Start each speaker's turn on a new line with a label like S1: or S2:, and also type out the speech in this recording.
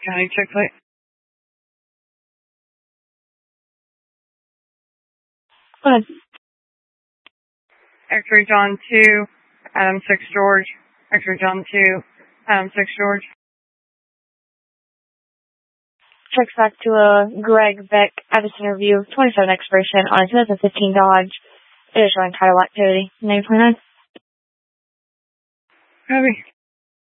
S1: County, check plate.
S2: Go ahead.
S1: X-ray John 2, Adam 6 George. X-ray John 2, Adam 6 George.
S2: Checks back to a Greg Beck Avis interview, 27 expiration on a 2015 Dodge. It is showing title activity. Name 29.
S1: Copy.